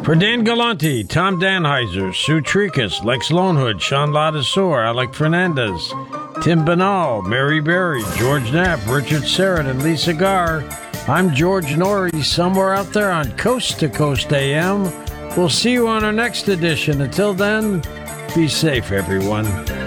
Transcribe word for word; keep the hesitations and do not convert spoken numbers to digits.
For Dan Galante, Tom Danheiser, Sue Tricus, Lex Lonehood, Sean Ladasor, Alec Fernandez, Tim Banal, Mary Berry, George Knapp, Richard Serrett, and Lisa Garr, I'm George Norrie, somewhere out there on Coast to Coast A M. We'll see you on our next edition. Until then, be safe, everyone.